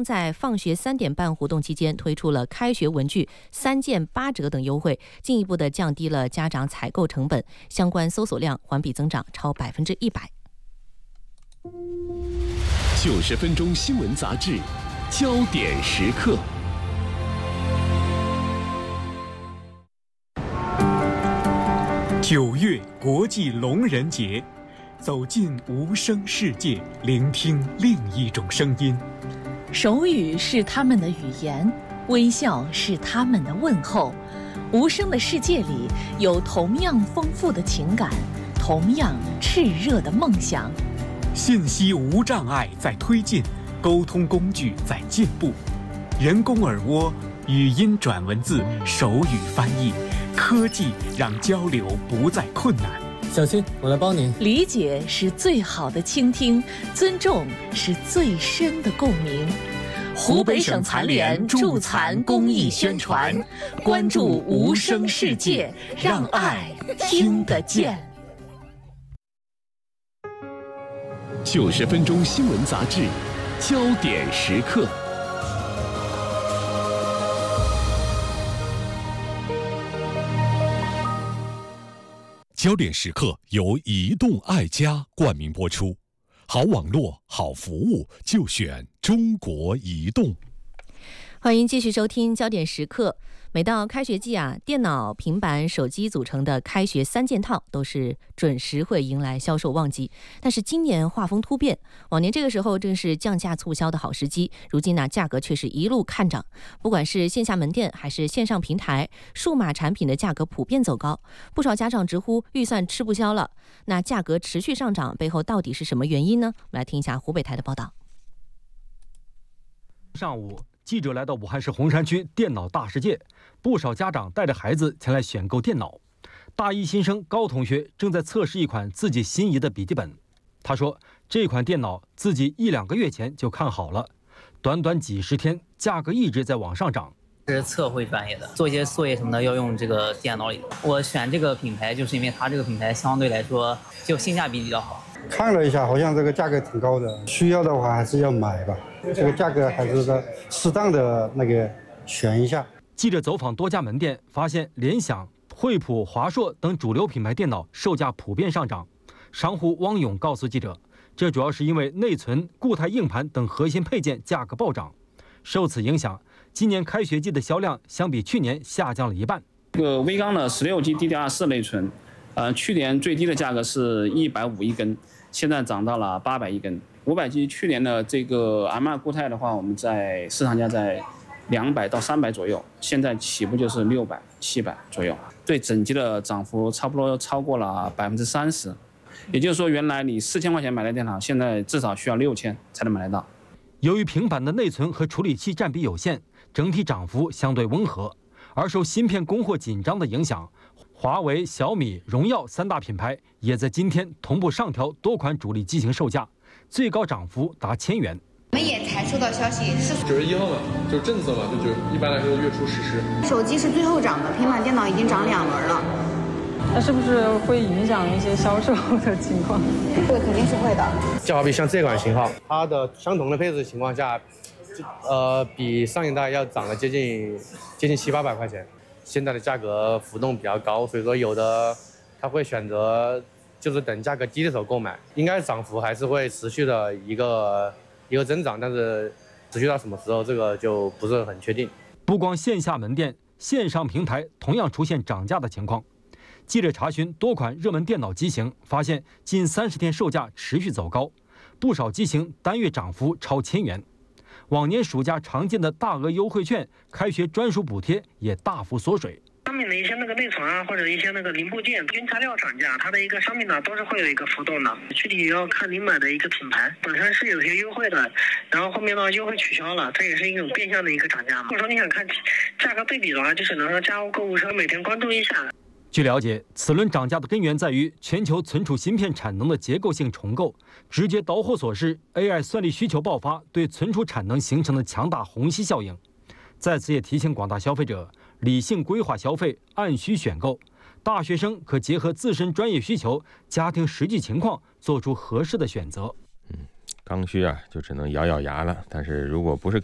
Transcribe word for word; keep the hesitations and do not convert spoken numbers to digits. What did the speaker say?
在放学三点半活动期间推出了开学文具三件八折等优惠，进一步的降低了家长采购成本，相关搜索量环比增长超百分之一百。 九十分钟新闻杂志，焦点时刻。 九月国际聋人节，走进无声世界，聆听另一种声音。 手语是他们的语言，微笑是他们的问候。无声的世界里有同样丰富的情感，同样炽热的梦想。 信息无障碍在推进，沟通工具在进步。人工耳蜗、语音转文字、手语翻译，科技让交流不再困难。 小新，我来帮您。 理解是最好的倾听，尊重是最深的共鸣。湖北省残联助残公益宣传，关注无声世界，让爱听得见。 九十分钟新闻杂志，焦点时刻。焦点时刻由移动爱家冠名播出，好网络、好服务就选中国移动。 欢迎继续收听焦点时刻。每到开学季啊，电脑、平板、手机组成的开学三件套都是准时会迎来销售旺季。但是今年画风突变，往年这个时候正是降价促销的好时机，如今呢价格却是一路看涨。不管是线下门店还是线上平台，数码产品的价格普遍走高，不少家长直呼预算吃不消了。那价格持续上涨背后到底是什么原因呢？我们来听一下湖北台的报道。 上午，记者来到武汉市洪山区电脑大世界，不少家长带着孩子前来选购电脑。大一新生高同学正在测试一款自己心仪的笔记本。他说，这款电脑自己一两个月前就看好了，短短几十天，价格一直在往上涨。 是测绘专业的，做一些作业什么的要用这个电脑里。我选这个品牌，就是因为它这个品牌相对来说就性价比比较好。 看了一下，好像这个价格挺高的，需要的话还是要买吧。这个价格还是在适当的那个选一下。 记者走访多家门店，发现联想、惠普、华硕等主流品牌电脑售价普遍上涨。商户汪勇告诉记者，这主要是因为内存、固态硬盘等核心配件价格暴涨。受此影响，今年开学季的销量相比去年下降了一半。 这个微刚的十六 G D D R 四内存，呃，去年最低的价格是一百五一根，现在涨到了八百一根。五百 G 去年的这个 M 二固态的话，我们在市场价在两百到三百左右，现在起步就是六百、七百左右，对整机的涨幅差不多超过了百分之三十。也就是说，原来你四千块钱买的电脑，现在至少需要六千才能买得到。 由于平板的内存和处理器占比有限，整体涨幅相对温和。而受芯片供货紧张的影响，华为、小米、荣耀三大品牌也在今天同步上调多款主力机型售价，最高涨幅达千元。 我们也才收到消息，是九月一号嘛，就是政策嘛，就就一般来说月初实施。 手机是最后涨的，平板电脑已经涨两轮了。 那是不是会影响一些销售的情况？ 这个肯定是会的。 就好比像这款型号，它的相同的配置情况下，呃，比上一代要涨了接近接近七八百块钱。现在的价格浮动比较高，所以说有的他会选择就是等价格低的时候购买。应该涨幅还是会持续的一个一个增长，但是持续到什么时候，这个就不是很确定。 不光线下门店，线上平台同样出现涨价的情况。记者查询多款热门电脑机型，发现近三十天售价持续走高，不少机型单月涨幅超千元。往年暑假常见的大额优惠券、开学专属补贴也大幅缩水。 上面的一些那个内存啊，或者一些那个零部件、原材料涨价，它的一个商品呢都是会有一个浮动的，具体要看你买的一个品牌，本身是有些优惠的，然后后面呢优惠取消了，这也是一种变相的一个涨价嘛。或者说你想看价格对比的话，就只能说家务购物车每天关注一下。 据了解，此轮涨价的根源在于全球存储芯片产能的结构性重构，直接导火索是 A I 算力需求爆发对存储产能形成的强大虹吸效应。在此也提醒广大消费者，理性规划消费，按需选购。大学生可结合自身专业需求、家庭实际情况，做出合适的选择。 嗯，刚需啊，就只能咬咬牙了。但是如果不是